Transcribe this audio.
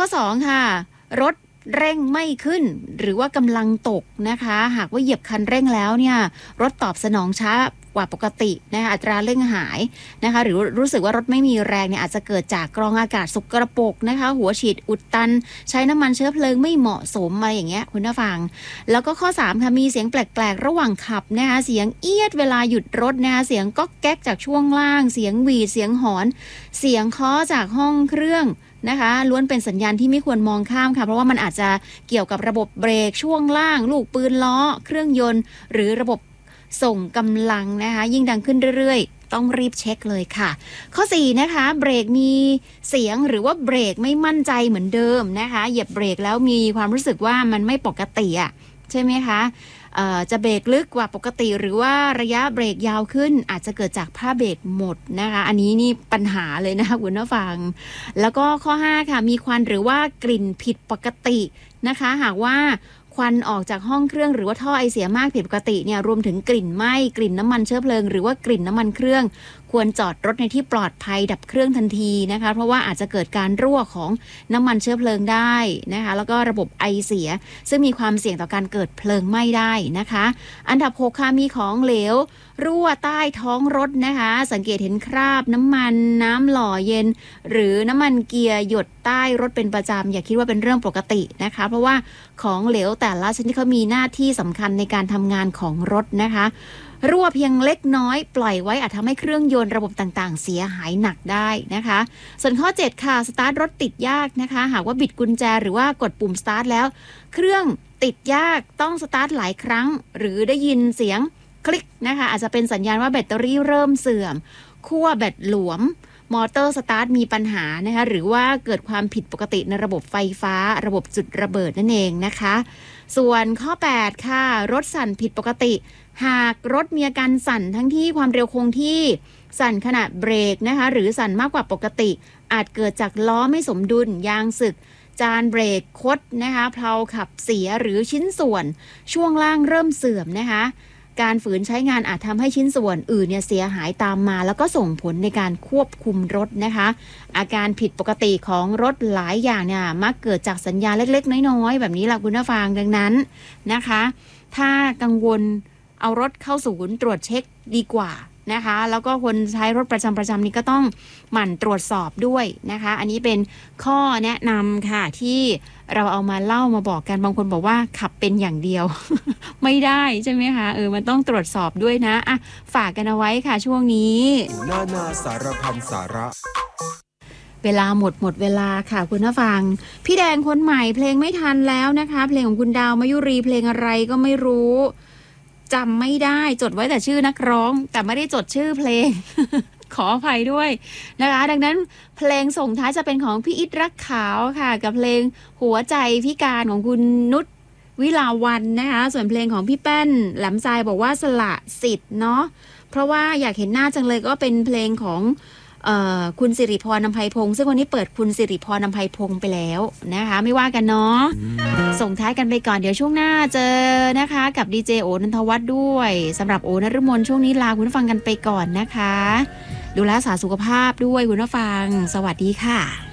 ข้อ2ค่ะรถเร่งไม่ขึ้นหรือว่ากำลังตกนะคะหากว่าเหยียบคันเร่งแล้วเนี่ยรถตอบสนองช้ากว่าปกตินะคะอัตราเร่งหายนะคะหรือรู้สึกว่ารถไม่มีแรงเนี่ยอาจจะเกิดจากกรองอากาศสกปรกนะคะหัวฉีดอุดตันใช้น้ำมันเชื้อเพลิงไม่เหมาะสมมาอย่างเงี้ยคุณผู้ฟังแล้วก็ข้อ3ค่ะมีเสียงแปลกๆระหว่างขับนะคะเสียงเอียดเวลาหยุดรถนะคะเสียงก๊อกแก๊กจากช่วงล่างเสียงหวีดเสียงหอนเสียงเคาะจากห้องเครื่องนะคะล้วนเป็นสัญญาณที่ไม่ควรมองข้ามค่ะเพราะว่ามันอาจจะเกี่ยวกับระบบเบรกช่วงล่างลูกปืนล้อเครื่องยนต์หรือระบบส่งกำลังนะคะยิ่งดังขึ้นเรื่อยๆต้องรีบเช็คเลยค่ะข้อ4นะคะเบรกมีเสียงหรือว่าเบรกไม่มั่นใจเหมือนเดิมนะคะเหยียบเบรกแล้วมีความรู้สึกว่ามันไม่ปกติอ่ะใช่ไหมคะจะเบรกลึกกว่าปกติหรือว่าระยะเบรกยาวขึ้นอาจจะเกิดจากผ้าเบรกหมดนะคะอันนี้นี่ปัญหาเลยนะคะคุณผู้ฟังแล้วก็ข้อ5ค่ะมีควันหรือว่ากลิ่นผิดปกตินะคะหากว่าควันออกจากห้องเครื่องหรือว่าท่อไอเสียมากผิดปกติเนี่ยรวมถึงกลิ่นไหม้กลิ่นน้ำมันเชื้อเพลิงหรือว่ากลิ่นน้ำมันเครื่องควรจอดรถในที่ปลอดภัยดับเครื่องทันทีนะคะเพราะว่าอาจจะเกิดการรั่วของน้ำมันเชื้อเพลิงได้นะคะแล้วก็ระบบไอเสียซึ่งมีความเสี่ยงต่อการเกิดเพลิงไหม้ได้นะคะอันดับ6ค่ะมีของเหลวรั่วใต้ท้องรถนะคะสังเกตเห็นคราบน้ำมันน้ำหล่อเย็นหรือน้ำมันเกียร์หยดใต้รถเป็นประจำอย่าคิดว่าเป็นเรื่องปกตินะคะเพราะว่าของเหลวแต่ละชนิดเขามีหน้าที่สำคัญในการทำงานของรถนะคะรั่วเพียงเล็กน้อยปล่อยไว้อาจทำให้เครื่องยนต์ระบบต่างๆเสียหายหนักได้นะคะส่วนข้อ7ค่ะสตาร์ทรถติดยากนะคะหากว่าบิดกุญแจหรือว่ากดปุ่มสตาร์ทแล้วเครื่องติดยากต้องสตาร์ทหลายครั้งหรือได้ยินเสียงคลิกนะคะอาจจะเป็นสัญญาณว่าแบตเตอรี่เริ่มเสื่อมขั้วแบตหลวมมอเตอร์สตาร์ทมีปัญหานะคะหรือว่าเกิดความผิดปกติในระบบไฟฟ้าระบบจุดระเบิดนั่นเองนะคะส่วนข้อ8ค่ะรถสั่นผิดปกติหากรถมีอาการสั่นทั้งที่ความเร็วคงที่สั่นขณะเบรกนะคะหรือสั่นมากกว่าปกติอาจเกิดจากล้อไม่สมดุลยางสึกจานเบรกคดนะคะเพลาขับเสียหรือชิ้นส่วนช่วงล่างเริ่มเสื่อมนะคะการฝืนใช้งานอาจทำให้ชิ้นส่วนอื่นเนี่ยเสียหายตามมาแล้วก็ส่งผลในการควบคุมรถนะคะอาการผิดปกติของรถหลายอย่างเนี่ยมักเกิดจากสัญญาณเล็กๆน้อยๆแบบนี้แหละคุณผู้ฟังดังนั้นนะคะถ้ากังวลเอารถเข้าศูนย์ตรวจเช็คดีกว่านะคะแล้วก็คนใช้รถประจำนี้ก็ต้องหมั่นตรวจสอบด้วยนะคะอันนี้เป็นข้อแนะนำค่ะที่เราเอามาเล่ามาบอกกันบางคนบอกว่าขับเป็นอย่างเดียว ไม่ได้ใช่ไหมคะมันต้องตรวจสอบด้วยนะอ่ะฝากกันเอาไว้ค่ะช่วงนี้นาสารพันสาระเวลาหมดเวลาค่ะคุณผู้ฟังพี่แดงคนใหม่เพลงไม่ทันแล้วนะคะเพลงของคุณดาวมายุรีเพลงอะไรก็ไม่รู้จำไม่ได้จดไว้แต่ชื่อนักร้องแต่ไม่ได้จดชื่อเพลง ขออภัยด้วยนะคะดังนั้นเพลงส่งท้ายจะเป็นของพี่อิทรักขาวค่ะกับเพลงหัวใจพิการของคุณนุชวิลาวันนะคะส่วนเพลงของพี่แป้นแหลมทรายบอกว่าสละสิทธิ์เนาะเพราะว่าอยากเห็นหน้าจังเลยก็เป็นเพลงของคุณสิริพร นำไพพงศ์ซึ่งวันนี้เปิดคุณสิริพร นำไพพงศ์ไปแล้วนะคะไม่ว่ากันเนาะส่งท้ายกันไปก่อนเดี๋ยวช่วงหน้าเจอนะคะกับดีเจโอนันทวัฒน์ด้วยสำหรับโอนฤมลช่วงนี้ลาคุณผู้ฟังกันไปก่อนนะคะดูแลรักษาสุขภาพด้วยคุณผู้ฟังสวัสดีค่ะ